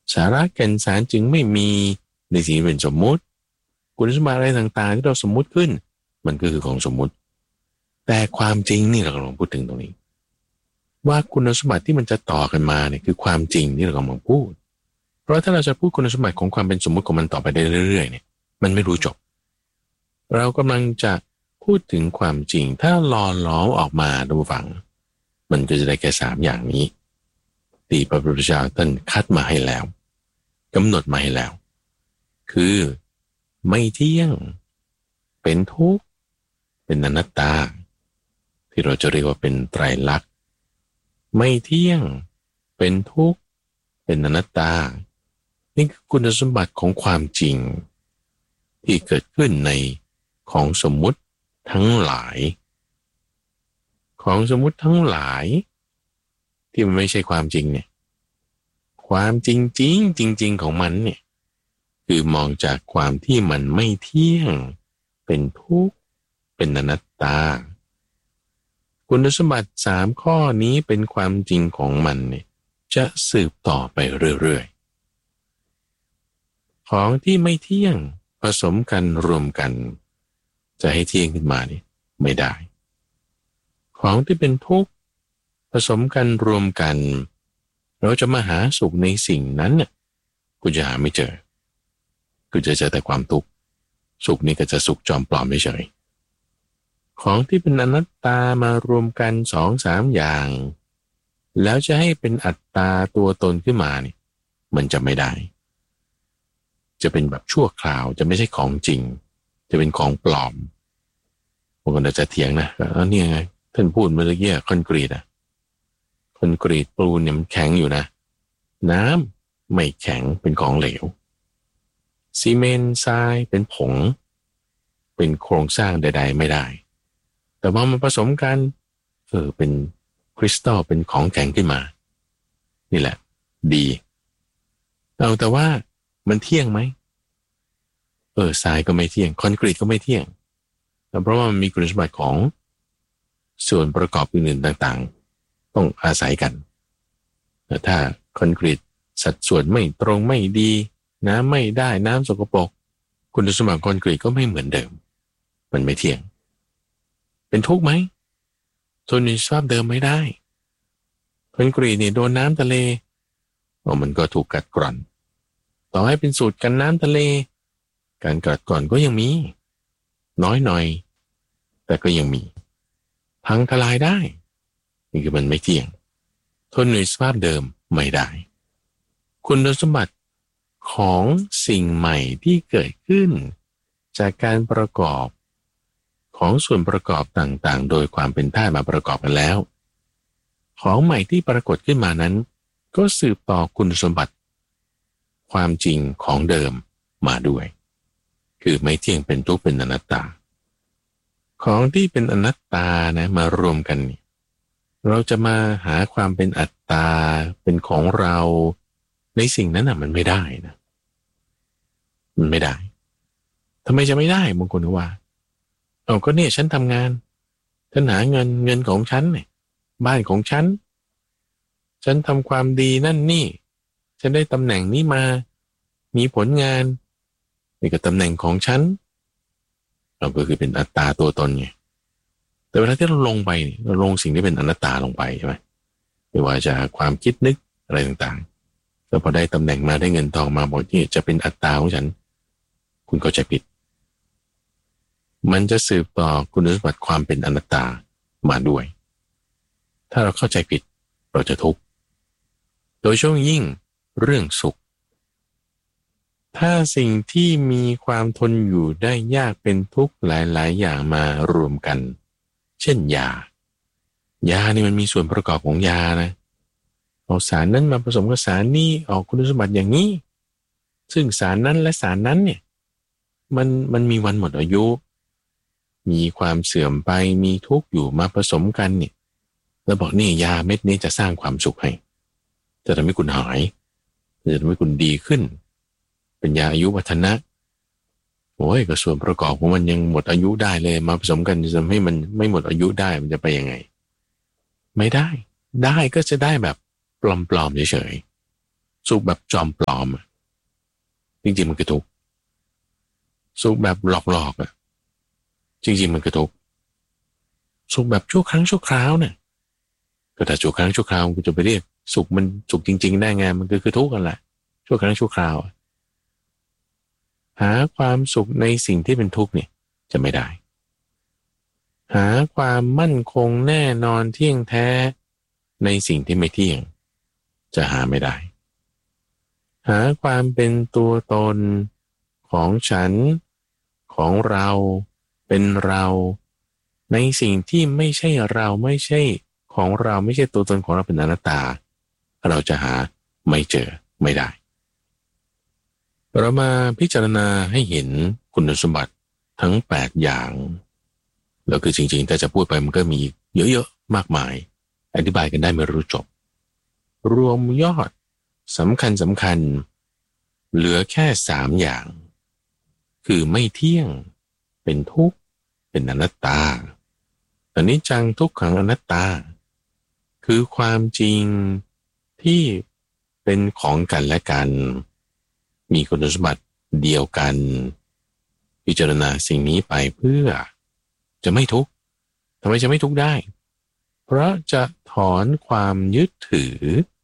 สาระแก่นสารจึงไม่มีในสิ่งที่เป็นสมมุติคุณสมบัติอะไรต่างๆที่เราสมมุติขึ้นมันก็คือของสมมุติแต่ความจริงนี่เรากำลังพูดถึงตรงนี้ว่าคุณสมบัติที่มันจะต่อกันมาเนี่ยคือความจริงที่เรากำลังพูดเพราะถ้าเราจะพูดคุณสมบัติของความเป็นสมมุติของมันต่อไปได้เรื่อยๆเนี่ยมันไม่รู้จบเรากำลังจะพูดถึงความจริงถ้าหล่อหลอมออกมาดูฟังมันก็จะได้แค่3อย่างนี้ที่พระพุทธเจ้าท่านคัดมาให้แล้วกำหนดมาให้แล้วคือไม่เที่ยงเป็นทุกข์เป็นอนัตตาที่เราจะเรียกว่าเป็นไตรลักษณ์ไม่เที่ยงเป็นทุกข์เป็นอนัตตานี่คือคุณสมบัติของความจริงที่เกิดขึ้นในของสมมุติทั้งหลายของสมมุติทั้งหลายที่มันไม่ใช่ความจริงเนี่ยความจริงของมันเนี่ยคือมองจากความที่มันไม่เที่ยงเป็นทุกข์เป็นอนัตตาคุณสมบัติ3ข้อนี้เป็นความจริงของมันเนี่ยจะสืบต่อไปเรื่อยๆของที่ไม่เที่ยงผสมกันรวมกันจะให้เที่ยงขึ้นมานี่ไม่ได้ของที่เป็นทุกข์ผสมกันรวมกันเราจะมาหาสุขในสิ่งนั้นเนี่ยกูจะหาไม่เจอกูจะเจอแต่ความทุกข์สุขนี่ก็จะสุขจอมปลอมเฉยของที่เป็นอนัตตามารวมกัน2-3อย่างแล้วจะให้เป็นอัตตาตัวตนขึ้นมาเนี่ยมันจะไม่ได้จะเป็นแบบชั่วคราวจะไม่ใช่ของจริงจะเป็นของปลอมบางคนอาจจะเถียงนะเนี่ยไงท่านพูดเมื่อกี้คอนกรีตคอนกรีตปูนเนี่ยมันแข็งอยู่นะน้ำไม่แข็งเป็นของเหลวซีเมนต์ทรายเป็นผงเป็นโครงสร้างใดๆไม่ได้แต่ว่ามันผสมกันเป็นคริสตัลเป็นของแข็งขึ้นมานี่แหละดีแต่ว่ามันเที่ยงไหมทรายก็ไม่เที่ยงคอนกรีตก็ไม่เที่ยงเพราะว่ามันมีคุณสมบัติของส่วนประกอบอื่นๆต่างๆต้องอาศัยกันแต่ถ้าคอนกรีตสัดส่วนไม่ตรงไม่ดีน้ำไม่ได้น้ำสกปรกคุณสมบัติคอนกรีตก็ไม่เหมือนเดิมมันไม่เที่ยงเป็นทุกข์ไหมทนในสภาพเดิมไม่ได้คอนกรีตเนี่ยโดนน้ำทะเลมันก็ถูกกัดกร่อนต่อให้เป็นสูตรกันน้ำทะเลการกัดกร่อนก็ยังมีน้อยหน่อยแต่ก็ยังมีพังทลายได้นี่คือมันไม่เที่ยงทนในสภาพเดิมไม่ได้คุณสมบัติของสิ่งใหม่ที่เกิดขึ้นจากการประกอบของส่วนประกอบต่างๆโดยความเป็นธาตุมาประกอบกันแล้วของใหม่ที่ปรากฏขึ้นมานั้นก็สืบต่อคุณสมบัติความจริงของเดิมมาด้วยคือไม่เที่ยงเป็นทุกข์เป็นอนัตตาของที่เป็นอนัตตานะมารวมกันเราจะมาหาความเป็นอัตตาเป็นของเราในสิ่งนั้นมันไม่ได้นะมันไม่ได้ทำไมจะไม่ได้บางคนว่าก็เนี่ยฉันทำงานฉันหาเงินของฉันเนี่ยบ้านของฉันทำความดีนั่นนี่ฉันได้ตำแหน่งนี้มามีผลงานนี่ก็ตำแหน่งของฉันเราก็คือเป็นอัตตาตัวตนไงแต่เวลาที่เราลงไปเราลงสิ่งที่เป็นอนัตตาลงไปใช่ไหมไม่ว่าจะความคิดนึกอะไรต่างๆแล้วพอได้ตำแหน่งมาได้เงินทองมาบอกนี่จะเป็นอัตตาของฉันคุณเข้าใจผิดมันจะสืบต่อคุณสมบัติความเป็นอนัตตามาด้วยถ้าเราเข้าใจผิดเราจะทุกข์โดยเฉพาะยิ่งเรื่องสุขถ้าสิ่งที่มีความทนอยู่ได้ยากเป็นทุกข์หลายๆอย่างมารวมกันเช่นยานี่มันมีส่วนประกอบของยานะเอาสารนั้นมาผสมกับสารนี้ออกคุณสมบัติอย่างนี้ซึ่งสารนั้นและสารนั้นเนี่ยมันมีวันหมดอายุมีความเสื่อมไปมีทุกข์อยู่มาผสมกันเนี่ยแล้วบอกนี่ยาเม็ดนี้จะสร้างความสุขให้จะทำให้คุณหายจะทำให้คุณดีขึ้นเป็นยาอายุวัฒนะก็ส่วนประกอบของมันยังหมดอายุได้เลยมาผสมกันจะทำให้มันไม่หมดอายุได้มันจะไปยังไงไม่ได้ก็จะได้แบบปลอมๆเฉยสุขแบบจอมปลอมจริงๆมันคือทุกข์สุขแบบหลอกจริงๆมันคือทุกข์สุขแบบชั่วครั้งชั่วคราวเนี่ยก็ถ้าชั่วครั้งชั่วคราวกูจะไปเรียกสุขมันสุขจริงๆได้ไงมันคือทุกข์กันแหละชั่วครั้งชั่วคราวหาความสุขในสิ่งที่เป็นทุกข์เนี่ยจะไม่ได้หาความมั่นคงแน่นอนเที่ยงแท้ในสิ่งที่ไม่เที่ยงจะหาไม่ได้หาความเป็นตัวตนของฉันของเราเป็นเราในสิ่งที่ไม่ใช่เราไม่ใช่ของเราไม่ใช่ตัวตนของเราเป็นอนัตตาเราจะหาไม่เจอไม่ได้เรามาพิจารณาให้เห็นคุณสมบัติทั้ง8อย่างแล้วคือจริงๆถ้าจะพูดไปมันก็มีเยอะๆมากมายอธิบายกันได้ไม่รู้จบรวมยอดสำคัญเหลือแค่3อย่างคือไม่เที่ยงเป็นทุกข์เป็นอนัตตาอนิจจังทุกขังอนัตตาคือความจริงที่เป็นของกันและกันมีคุณสมบัติเดียวกันพิจารณาสิ่งนี้ไปเพื่อจะไม่ทุกข์ทำไมจะไม่ทุกข์ได้เพราะจะถอนความยึดถือ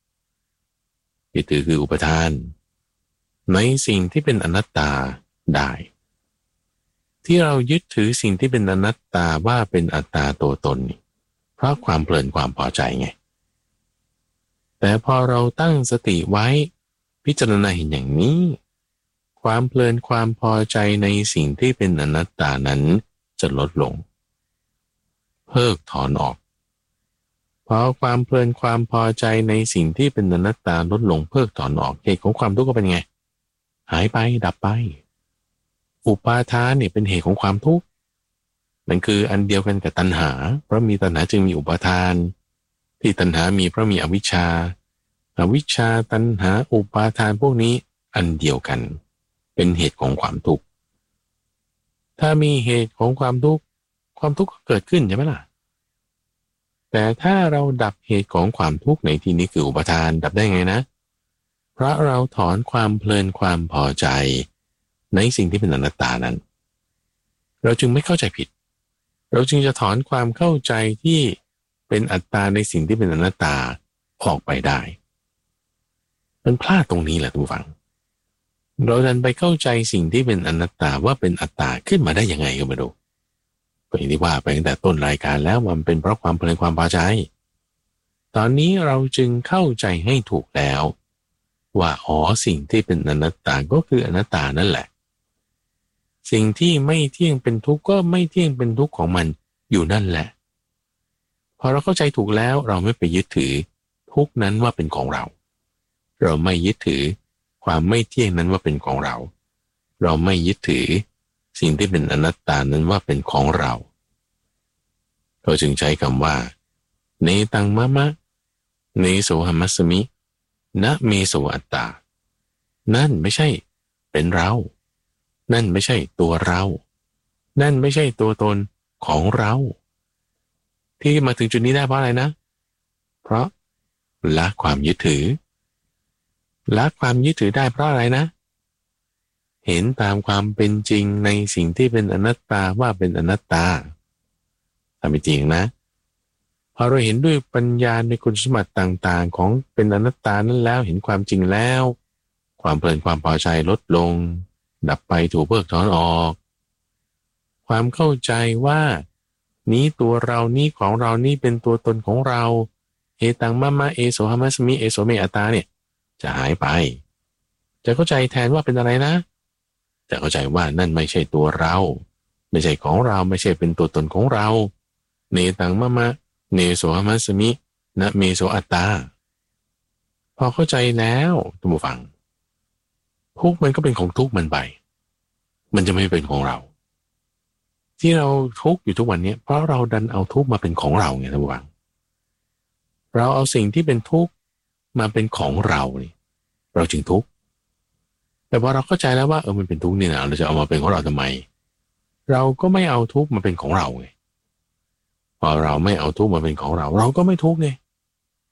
คืออุปทานในสิ่งที่เป็นอนัตตาได้ที่เรายึดถือสิ่งที่เป็นอนัตตาว่าเป็นอัตตาตัวตนเพราะความเพลินความพอใจไงแต่พอเราตั้งสติไว้พิจารณาเห็นอย่างนี้ความเพลินความพอใจในสิ่งที่เป็นอนัตตานั้นจะลดลงเพิกถอนออกพอความเพลินความพอใจในสิ่งที่เป็นอนัตตาลดลงเพิกถอนออกเหตุของความทุกข์ก็เป็นไงหายไปดับไปอุปาทานเนี่ยเป็นเหตุของความทุกข์นั่นคืออันเดียวกันกับตัณหาเพราะมีตัณหาจึงมีอุปาทานที่ตัณหามีเพราะมีอวิชชาตัณหาอุปาทานพวกนี้อันเดียวกันเป็นเหตุของความทุกข์ถ้ามีเหตุของความทุกข์ความทุกข์ก็เกิดขึ้นใช่ไหมล่ะแต่ถ้าเราดับเหตุของความทุกข์ในที่นี้คืออุปาทานดับได้ไงนะเพราะเราถอนความเพลินความพอใจในสิ่งที่เป็นอนัตตานั้นเราจึงไม่เข้าใจผิดเราจึงจะถอนความเข้าใจที่เป็นอัตตาในสิ่งที่เป็นอนัตตาออกไปได้มันพลาดตรงนี้แหละทุกฝังเราดันไปเข้าใจสิ่งที่เป็นอนัตตาว่าเป็นอัตตาขึ้นมาได้ยังไงก็ไม่รู้ก็อย่างที่ว่าไปตั้งแต่ต้นรายการแล้วมันเป็นเพราะความเพลินความพอใจตอนนี้เราจึงเข้าใจให้ถูกแล้วว่าสิ่งที่เป็นอนัตตาก็คืออนัตตานั่นแหละสิ่งที่ไม่เที่ยงเป็นทุกข์ก็ไม่เที่ยงเป็นทุกข์ของมันอยู่นั่นแหละพอเราเข้าใจถูกแล้วเราไม่ไปยึดถือทุกข์นั้นว่าเป็นของเราเราไม่ยึดถือความไม่เที่ยงนั้นว่าเป็นของเราเราไม่ยึดถือสิ่งที่เป็นอนัตตานั้นว่าเป็นของเราเราจึงใช้คำว่าเนตังมะมะเนโสหัมมัสสมินะเมโสอัตตานั่นไม่ใช่เป็นเรานั่นไม่ใช่ตัวเรานั่นไม่ใช่ตัวตนของเราที่มาถึงจุดนี้ได้เพราะอะไรนะเพราะละความยึดถือละความยึดถือได้เพราะอะไรนะเห็นตามความเป็นจริงในสิ่งที่เป็นอนัตตาว่าเป็นอนัตตาตามเป็นจริงนะพอเราเห็นด้วยปัญญาในคุณสมบัติต่างๆของเป็นอนัตตานั้นแล้วเห็นความจริงแล้วความเพลินความพอใจลดลงดับไปถูกเพิกถอนออกความเข้าใจว่านี้ตัวเรานี้ของเรานี่เป็นตัวตนของเราเอตังมะมะเอโสหัมมัสสมิเอโสเมอัตตาเนี่ยจะหายไปจะเข้าใจแทนว่าเป็นอะไรนะจะเข้าใจว่านั่นไม่ใช่ตัวเราไม่ใช่ของเราไม่ใช่เป็นตัวตนของเราเนตังมะมะเนโสหัมมัสสมินะเมโสอัตตาพอเข้าใจแล้วท่านผู้ฟังทุกข์มันก็เป็นของทุกข์มันไปมันจะไม่เป็นของเราที่เราทุกข์อยู่ทุกวันนี้เพราะเราดันเอาทุกข์มาเป็นของเราไงท่านผู้ฟังเราเอาสิ่งที่เป็นทุกข์มาเป็นของเรานี่เราจึงทุกข์แต่พอเราเข้าใจแล้วว่ามันเป็นทุกข์นี่นะเราจะเอามาเป็นของเราทำไมเราก็ไม่เอาทุกข์มาเป็นของเราไงพอเราไม่เอาทุกข์มาเป็นของเราเราก็ไม่ทุกข์ไง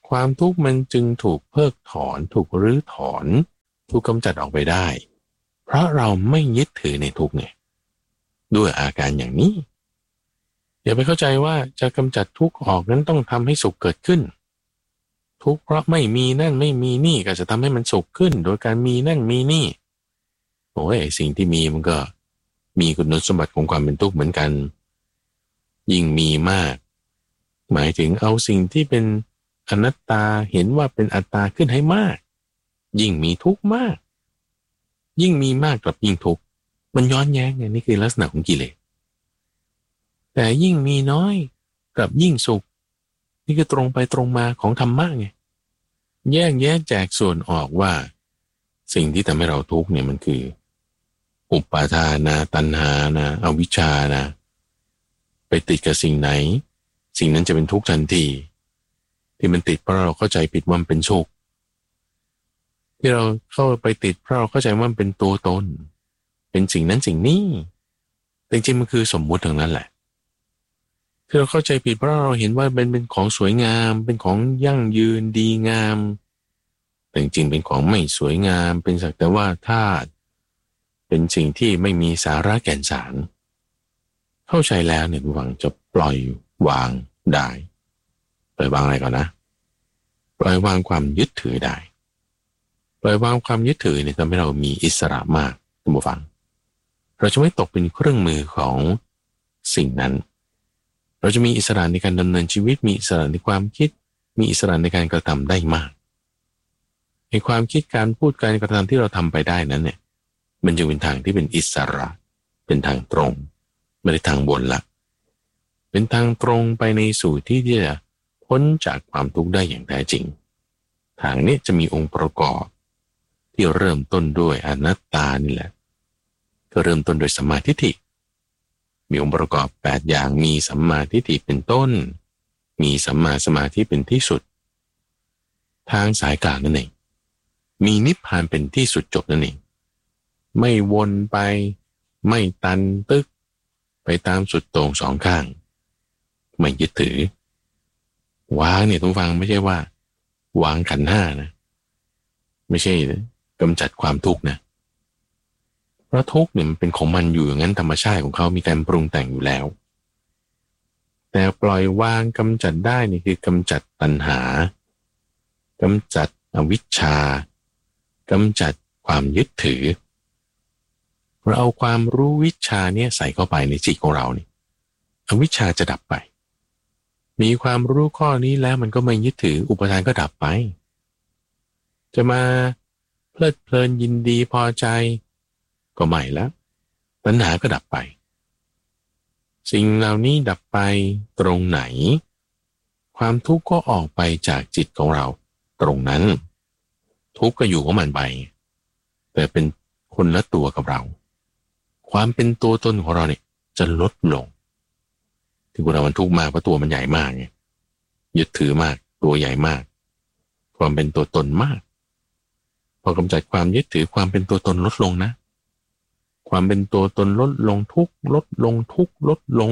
ความทุกข์มันจึงถูกเพิกถอนถูกรื้อถอนถูกกำจัดออกไปได้เพราะเราไม่ยึดถือในทุกข์ไงด้วยอาการอย่างนี้อย่าไปเข้าใจว่าจะกำจัดทุกข์ออกนั้นต้องทำให้สุขเกิดขึ้นทุกข์เพราะไม่มีนั่นไม่มีนี่ก็จะทำให้มันสุขขึ้นโดยการมีนั่นมีนี่โอ้ยสิ่งที่มีมันก็มีคุณสมบัติของความเป็นทุกข์เหมือนกันยิ่งมีมากหมายถึงเอาสิ่งที่เป็นอนัตตาเห็นว่าเป็นอัตตาขึ้นให้มากยิ่งมีทุกข์มากยิ่งมีมากกับยิ่งทุกข์มันย้อนแย้งไงนี่คือลักษณะของกิเลสแต่ยิ่งมีน้อยกับยิ่งสุขนี่คือตรงไปตรงมาของธรรมะไงแยกแยะแจกส่วนออกว่าสิ่งที่ทำให้เราทุกข์เนี่ยมันคืออุปาทานะตัณหานะอวิชชานะไปติดกับสิ่งไหนสิ่งนั้นจะเป็นทุกข์ทันทีที่มันติดเพราะเราเข้าใจผิดว่ามันเป็นสุขที่เราเข้าไปติดเพราะเราเข้าใจว่ามันเป็นตัวตนเป็นสิ่งนั้นสิ่งนี้แต่จริงๆมันคือสมมุติทั้งนั้นแหละที่เราเข้าใจผิดเพราะเราเห็นว่าเป็นของสวยงามเป็นของยั่งยืนดีงามแต่จริงๆเป็นของไม่สวยงามเป็นสักแต่ว่าธาตุเป็นสิ่งที่ไม่มีสาระแก่นสารเข้าใจแล้วเนี่ยหวังจะปล่อยวางได้ปล่อยวางอะไรก่อนนะปล่อยวางความยึดถือได้ปล่อยวางความยึดถือเนี่ยทำให้เรามีอิสระมากท่านผู้ฟังเราจะไม่ตกเป็นเครื่องมือของสิ่งนั้นเราจะมีอิสระในการดำเนินชีวิตมีอิสระในความคิดมีอิสระในการกระทำได้มากในความคิดการพูดการกระทำที่เราทำไปได้นั้นเนี่ยมันจะเป็นทางที่เป็นอิสระเป็นทางตรงไม่ได้ทางบนละเป็นทางตรงไปในสู่ที่จะพ้นจากความทุกข์ได้อย่างแท้จริงทางนี้จะมีองค์ประกอบที่เริ่มต้นด้วยอนัตตานี่แหละก็เริ่มต้นโดยสัมมาทิฏฐิมีองค์ประกอบ8อย่างมีสัมมาทิฏฐิเป็นต้นมีสัมมาสมาธิเป็นที่สุดทางสายกลางนั่นเองมีนิพพานเป็นที่สุดจบนั่นเองไม่วนไปไม่ตันตึกไปตามสุดโต่งสองข้างไม่ยึดถือวางเนี่ยต้องฟังไม่ใช่ว่าวางขันธ์ห้านะไม่ใช่กำจัดความทุกข์นะเพราะทุกข์เนี่ยมันเป็นของมันอยู่อย่างนั้นธรรมชาติของเขามีการปรุงแต่งอยู่แล้วแต่ปล่อยวางกำจัดได้นี่คือกำจัดตัณหากำจัดอวิชชากำจัดความยึดถือเราเอาความรู้วิชาเนี่ยใส่เข้าไปในจิตของเราเนี่ยอวิชชาจะดับไปมีความรู้ข้อนี้แล้วมันก็ไม่ยึดถืออุปทานก็ดับไปจะมาเพลิดเพลินยินดีพอใจก็ไม่แล้วตัณหาก็ดับไปสิ่งเหล่านี้ดับไปตรงไหนความทุกข์ก็ออกไปจากจิตของเราตรงนั้นทุกข์ก็อยู่ของมันไปแต่เป็นคนละตัวกับเราความเป็นตัวตนของเราเนี่ยจะลดลงที่เรามันทุกข์มากเพราะตัวมันใหญ่มากไงยึดถือมากตัวใหญ่มากความเป็นตัวตนมากพอกำจัดความยึดถือความเป็นตัวตนลดลงนะความเป็นตัวตนลดลงทุกข์ลดลงทุกข์ลดลง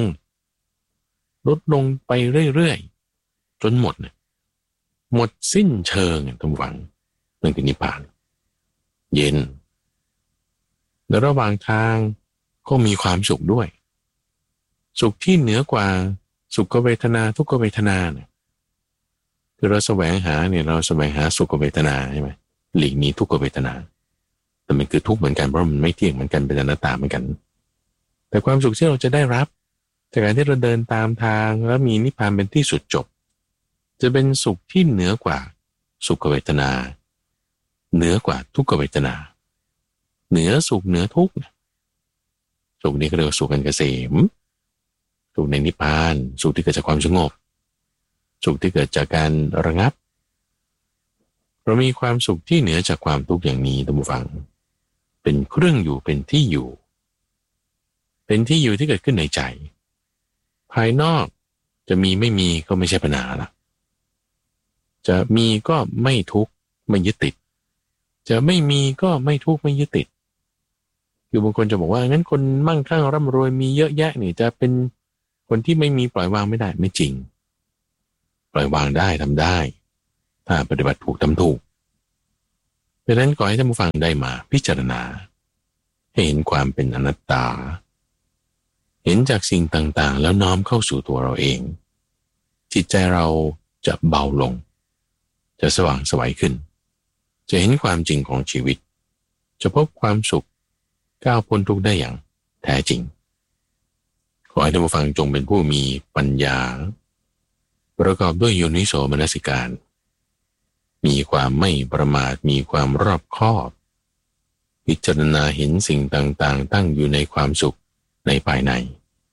ไปเรื่อยๆจนหมดเนี่ยหมดสิ้นเชิงท่านผู้ฟังนั่นคือนิพพานเย็นและระหว่างทางก็มีความสุขด้วยสุขที่เหนือกว่าสุขเวทนาทุกขเวทนาเนี่ยคือเราแสวงหาเนี่ยเราแสวงหาสุขเวทนาใช่ไหมหลีกหนีทุกขเวทนาแต่มันคือทุกข์เหมือนกันเพราะมันไม่เที่ยงเหมือนกันเป็นอนัตตาเหมือนกันแต่ความสุขที่เราจะได้รับจากการที่เราเดินตามทางแล้วมีนิพพานเป็นที่สุดจบจะเป็นสุขที่เหนือกว่าสุขเวทนาเหนือกว่าทุกขเวทนาเหนือสุขเหนือทุกข์สุขนี้ก็เรียกว่าสุขอันเกษมสุขในนิพพานสุขที่เกิดจากความสงบสุขที่เกิดจากการระงับเรามีความสุขที่เหนือจากความทุกข์อย่างนี้ท่านผู้ฟังเป็นเครื่องอยู่เป็นที่อยู่เป็นที่อยู่ที่เกิดขึ้นในใจภายนอกจะมีไม่มีก็ไม่ใช่ปัญหาละจะมีก็ไม่ทุกข์ไม่ยึดติดจะไม่มีก็ไม่ทุกข์ไม่ยึดติดคือบางคนจะบอกว่างั้นคนมั่งคั่งร่ำรวยมีเยอะแยะนี่จะเป็นคนที่ไม่มีปล่อยวางไม่ได้ไม่จริงปล่อยวางได้ทำได้ถ้าปฏิบัติถูกทำถูกดังนั้นขอให้ท่านผู้ฟังได้มาพิจารณาให้เห็นความเป็นอนัตตาเห็นจากสิ่งต่างๆแล้วน้อมเข้าสู่ตัวเราเองจิตใจเราจะเบาลงจะสว่างไสวขึ้นจะเห็นความจริงของชีวิตจะพบความสุขก้าวพ้นทุกข์ได้อย่างแท้จริงขอให้ท่านผู้ฟังจงเป็นผู้มีปัญญาประกอบด้วยโยนิโสมนสิการมีความไม่ประมาทมีความรอบคอบพิจารณาเห็นสิ่งต่างๆตั้งอยู่ในความสุขในภายใน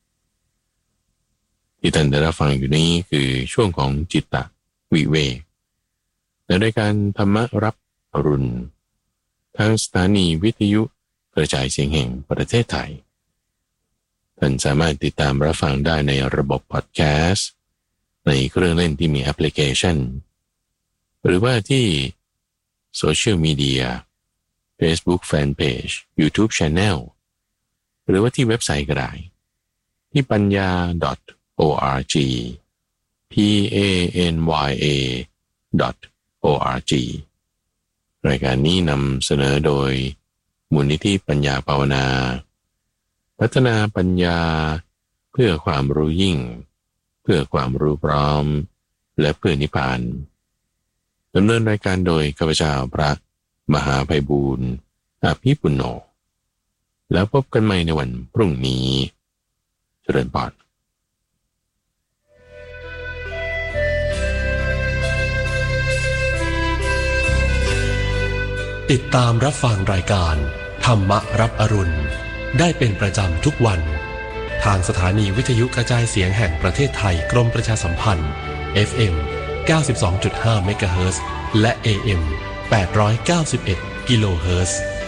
ที่ท่านได้รับฟังอยู่นี้คือช่วงของจิตตวิเวกในรายการธรรมรับอรุณทางสถานีวิทยุกระจายเสียงแห่งประเทศไทยท่านสามารถติดตามรับฟังได้ในระบบพอดแคสต์ในเครื่องเล่นที่มีแอปพลิเคชันหรือว่าที่โซเชียลมีเดีย Facebook Fanpage YouTube Channel หรือว่าที่เว็บไซต์ก็ได้ที่ปัญญา .org panya.org รายการนี้นำเสนอโดยมูลนิธิปัญญาภาวนาพัฒนาปัญญาเพื่อความรู้ยิ่งเพื่อความรู้พร้อมและเพื่อนิพพานดำเนินรายการโดยข้าพเจ้าพระมหาไพบูลย์อภิปุณโญแล้วพบกันใหม่ในวันพรุ่งนี้เจริญพรติดตามรับฟังรายการธรรมรับอรุณได้เป็นประจำทุกวันทางสถานีวิทยุกระจายเสียงแห่งประเทศไทยกรมประชาสัมพันธ์ FM 92.5 เมกะเฮิรตซ์และ AM 891 กิโลเฮิรตซ์